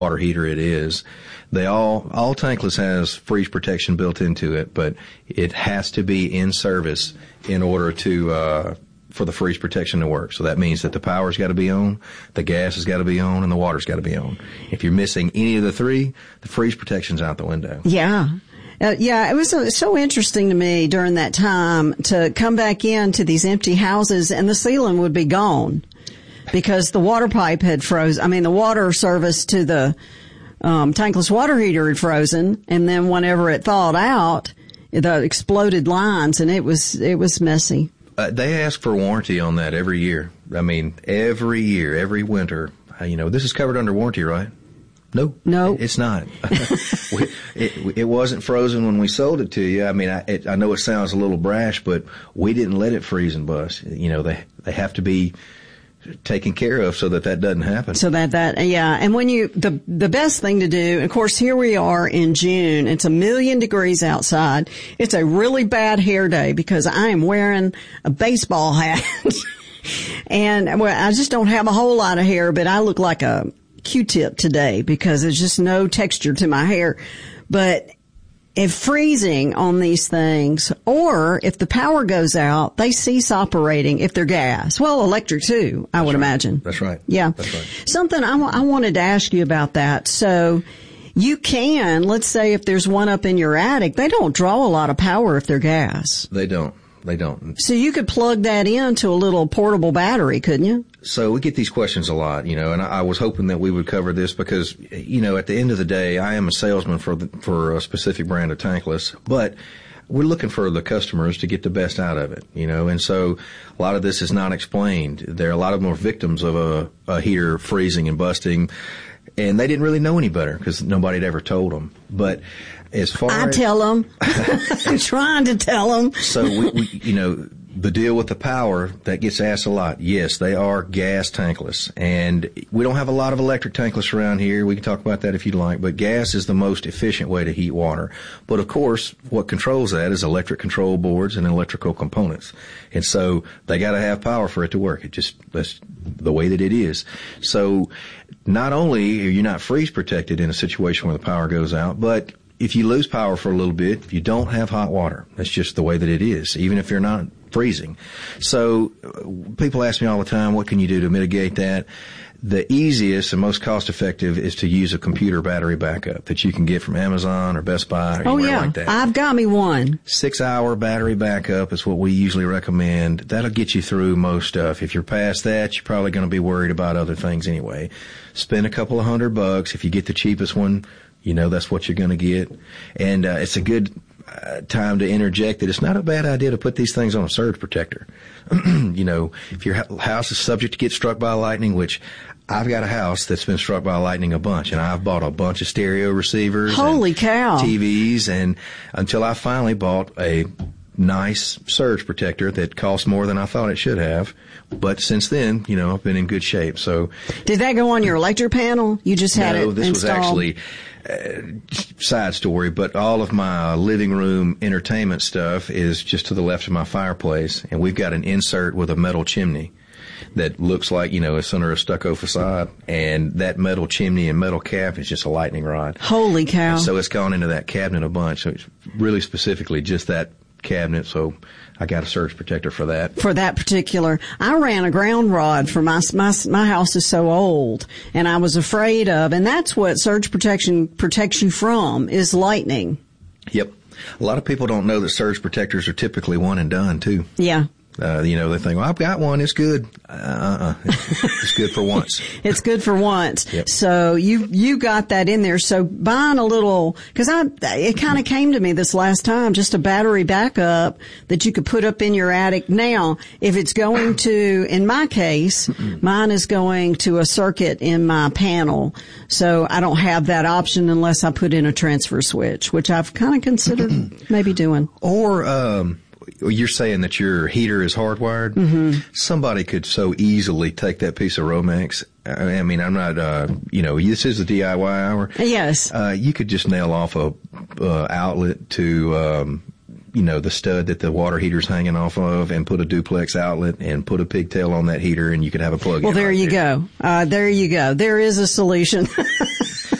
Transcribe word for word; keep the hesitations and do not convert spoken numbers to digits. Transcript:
water heater it is. They all, all tankless has freeze protection built into it, but it has to be in service in order to, uh, for the freeze protection to work. So that means that the power's got to be on, the gas has got to be on, and the water's got to be on. If you're missing any of the three, the freeze protection's out the window. Yeah. Uh, yeah, it was uh, so interesting to me during that time to come back into these empty houses and the ceiling would be gone because the water pipe had froze. I mean, the water service to the um, tankless water heater had frozen, and then whenever it thawed out, the exploded lines, and it was it was messy. Uh, they ask for warranty on that every year. I mean, every year, every winter. Uh, you know, this is covered under warranty, right? No, no, it's not. we, it, it wasn't frozen when we sold it to you. I mean, I, it, I know it sounds a little brash, but we didn't let it freeze and bust. You know, they they have to be taken care of so that that doesn't happen. So that that yeah, and when you the the best thing to do, of course, here we are in June. It's a million degrees outside. It's a really bad hair day because I am wearing a baseball hat, and well, I just don't have a whole lot of hair, but I look like a Q-tip today because there's just no texture to my hair. But if freezing on these things, or if the power goes out, they cease operating if they're gas. Well, electric too, I That's would right. imagine. That's right. Yeah. That's right. Something I, w- I wanted to ask you about that. So you can, let's say if there's one up in your attic, they don't draw a lot of power if they're gas. They don't. They don't. So you could plug that into a little portable battery, couldn't you? So we get these questions a lot, you know, and I, I was hoping that we would cover this because, you know, at the end of the day, I am a salesman for the, for a specific brand of tankless, but we're looking for the customers to get the best out of it, you know, and so a lot of this is not explained. There are a lot of more victims of a, a heater freezing and busting, and they didn't really know any better because nobody had ever told them. But as far I as, tell them. I'm trying to tell them. So, we, we, you know, the deal with the power, that gets asked a lot. Yes, they are gas tankless. And we don't have a lot of electric tankless around here. We can talk about that if you'd like. But gas is the most efficient way to heat water. But, of course, what controls that is electric control boards and electrical components. And so they got to have power for it to work. It just, that's the way that it is. So not only are you not freeze protected in a situation where the power goes out, but if you lose power for a little bit, you don't have hot water. That's just the way that it is, even if you're not freezing. So uh, people ask me all the time, what can you do to mitigate that? The easiest and most cost-effective is to use a computer battery backup that you can get from Amazon or Best Buy or oh, anywhere yeah. like that. I've got me one. Six-hour battery backup is what we usually recommend. That'll get you through most stuff. If you're past that, you're probably going to be worried about other things anyway. Spend a couple of hundred bucks. If you get the cheapest one, you know that's what you're going to get. And uh, it's a good uh, time to interject that it's not a bad idea to put these things on a surge protector. You know, if your house is subject to get struck by lightning, which I've got a house that's been struck by lightning a bunch, and I've bought a bunch of stereo receivers. Holy and cow. T Vs, and until I finally bought a nice surge protector that cost more than I thought it should have. But since then, you know, I've been in good shape. So, did that go on your electric panel? You just had no, it this installed? was actually uh, side story. But all of my living room entertainment stuff is just to the left of my fireplace, and we've got an insert with a metal chimney that looks like, you know, it's under a stucco facade, and that metal chimney and metal cap is just a lightning rod. Holy cow. And so it's gone into that cabinet a bunch. So it's really specifically just that cabinet, so I got a surge protector for that. For that particular, I ran a ground rod for my, my, my house is so old, and I was afraid of, and that's what surge protection protects you from, is lightning. Yep. A lot of people don't know that surge protectors are typically one and done, too. Yeah. Uh, you know, they think, well, I've got one, it's good. Uh-uh. It's, it's good for once. It's good for once. Yep. So you, you got that in there. So buying a little, cause I, it kind of came to me this last time, just a battery backup that you could put up in your attic. Now, if it's going to, in my case, mine is going to a circuit in my panel. So I don't have that option unless I put in a transfer switch, which I've kind of considered maybe doing. Or, um, you're saying that your heater is hardwired. Mm-hmm. Somebody could so easily take that piece of Romex. I mean, I'm not, uh, you know, this is a D I Y hour. Yes. Uh, you could just nail off a, uh, outlet to, um, you know, the stud that the water heater's hanging off of, and put a duplex outlet and put a pigtail on that heater, and you could have a plug-in. Well, there right you there. go. Uh, there you go. There is a solution.